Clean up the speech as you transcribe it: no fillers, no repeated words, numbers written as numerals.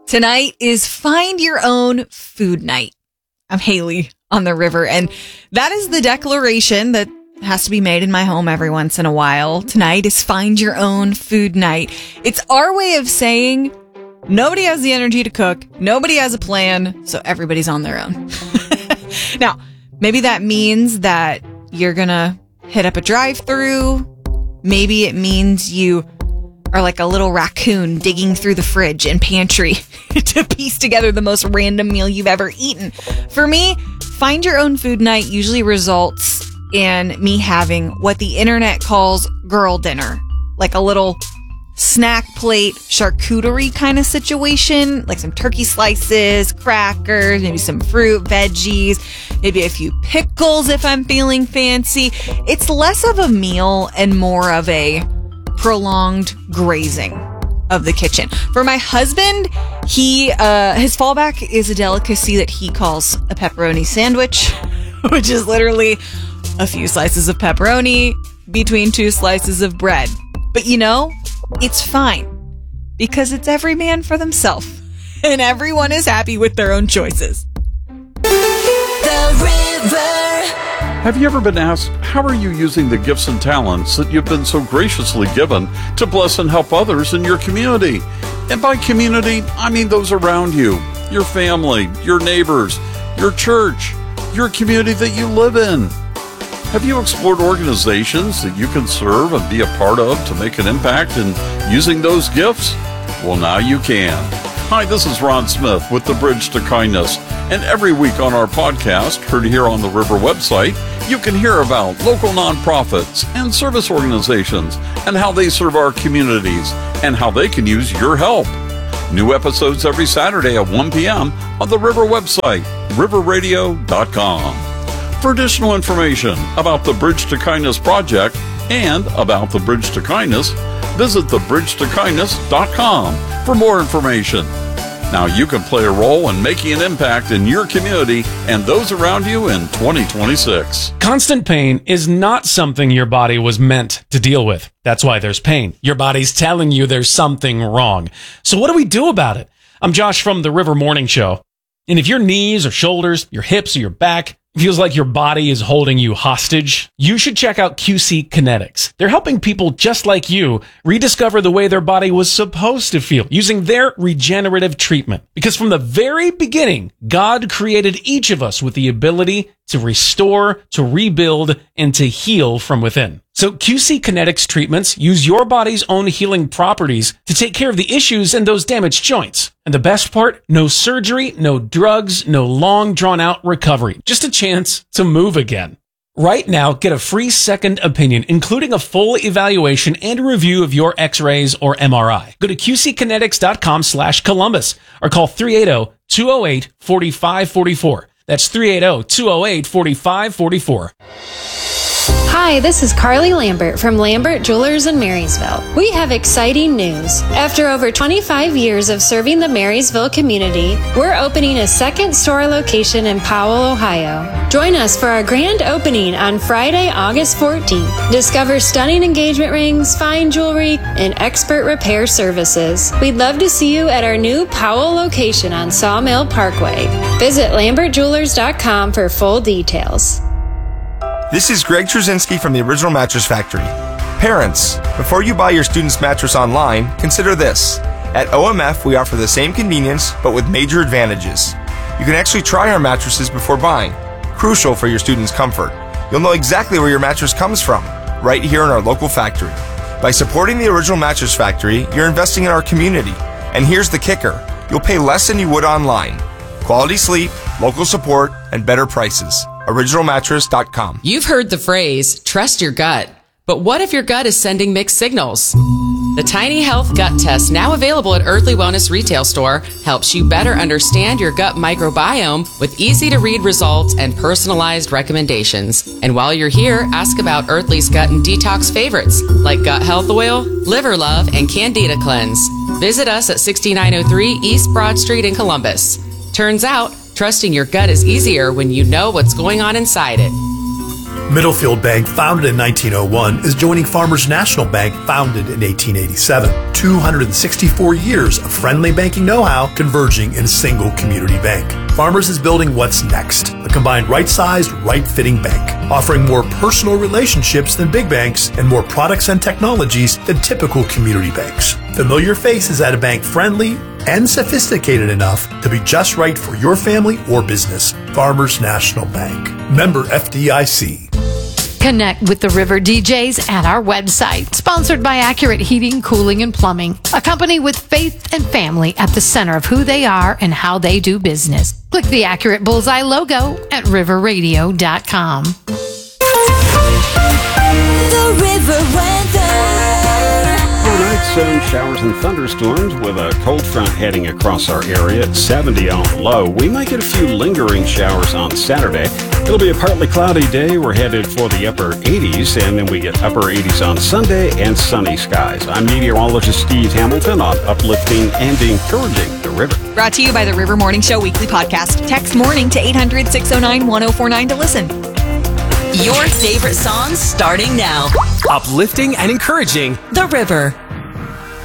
Tonight is Find Your Own Food Night. I'm Haley on the river, and that is the declaration that has to be made in my home every once in a while. Tonight is Find Your Own Food Night. It's our way of saying nobody has the energy to cook, nobody has a plan, so everybody's on their own. Now, maybe that means that you're gonna hit up a drive-thru. Maybe it means you are like a little raccoon digging through the fridge and pantry to piece together the most random meal you've ever eaten. For me, Find Your Own Food Night usually results in me having what the internet calls girl dinner, like a little snack plate, charcuterie kind of situation, like some turkey slices, crackers, maybe some fruit, veggies, maybe a few pickles if I'm feeling fancy. It's less of a meal and more of a prolonged grazing of the kitchen. For my husband, his fallback is a delicacy that he calls a pepperoni sandwich, which is literally a few slices of pepperoni between two slices of bread. But you know, it's fine because it's every man for themselves and everyone is happy with their own choices. The river. Have you ever been asked, how are you using the gifts and talents that you've been so graciously given to bless and help others in your community? And by community, I mean those around you, your family, your neighbors, your church, your community that you live in. Have you explored organizations that you can serve and be a part of to make an impact in using those gifts? Well, now you can. Hi, this is Ron Smith with The Bridge to Kindness. And every week on our podcast, heard here on the River website, you can hear about local nonprofits and service organizations and how they serve our communities and how they can use your help. New episodes every Saturday at 1 p.m. on the River website, riverradio.com. For additional information about the Bridge to Kindness project and about the Bridge to Kindness, visit thebridgetokindness.com for more information. Now you can play a role in making an impact in your community and those around you in 2026. Constant pain is not something your body was meant to deal with. That's why there's pain. Your body's telling you there's something wrong. So what do we do about it? I'm Josh from the River Morning Show. And if your knees or shoulders, your hips or your back feels like your body is holding you hostage, you should check out QC Kinetics. They're helping people just like you rediscover the way their body was supposed to feel using their regenerative treatment. Because from the very beginning, God created each of us with the ability to restore, to rebuild, and to heal from within. So QC Kinetics treatments use your body's own healing properties to take care of the issues in those damaged joints. And the best part, no surgery, no drugs, no long drawn out recovery. Just a chance to move again. Right now, get a free second opinion, including a full evaluation and a review of your x-rays or MRI. Go to qckinetics.com/Columbus or call 380-208-4544. That's 380-208-4544. Hi, this is Carly Lambert from Lambert Jewelers in Marysville. We have exciting news. After over 25 years of serving the Marysville community, we're opening a second store location in Powell, Ohio. Join us for our grand opening on Friday, August 14th. Discover stunning engagement rings, fine jewelry, and expert repair services. We'd love to see you at our new Powell location on Sawmill Parkway. Visit lambertjewelers.com for full details. This is Greg Trzynski from the Original Mattress Factory. Parents, before you buy your student's mattress online, consider this. At OMF, we offer the same convenience, but with major advantages. You can actually try our mattresses before buying, crucial for your student's comfort. You'll know exactly where your mattress comes from, right here in our local factory. By supporting the Original Mattress Factory, you're investing in our community. And here's the kicker. You'll pay less than you would online. Quality sleep, local support, and better prices. OriginalMattress.com. You've heard the phrase, trust your gut. But what if your gut is sending mixed signals? The Tiny Health Gut Test, now available at Earthly Wellness Retail Store, helps you better understand your gut microbiome with easy-to-read results and personalized recommendations. And while you're here, ask about Earthly's gut and detox favorites, like Gut Health Oil, Liver Love, and Candida Cleanse. Visit us at 6903 East Broad Street in Columbus. Turns out, trusting your gut is easier when you know what's going on inside it. Middlefield Bank, founded in 1901, is joining Farmers National Bank, founded in 1887. 264 years of friendly banking know-how converging in a single community bank. Farmers is building what's next, a combined right-sized, right-fitting bank, offering more personal relationships than big banks and more products and technologies than typical community banks. Familiar faces at a bank friendly and sophisticated enough to be just right for your family or business. Farmers National Bank. Member FDIC. Connect with the River DJs at our website. Sponsored by Accurate Heating, Cooling, and Plumbing. A company with faith and family at the center of who they are and how they do business. Click the Accurate Bullseye logo at riverradio.com. The River Weather. Overnight, some showers and thunderstorms with a cold front heading across our area at 70 on the low. We might get a few lingering showers on Saturday. It'll be a partly cloudy day. We're headed for the upper 80s, and then we get upper 80s on Sunday and sunny skies. I'm meteorologist Steve Hamilton on Uplifting and Encouraging the River. Brought to you by the River Morning Show weekly podcast. Text morning to 800-609-1049 to listen. Your favorite songs starting now. Uplifting and encouraging The River.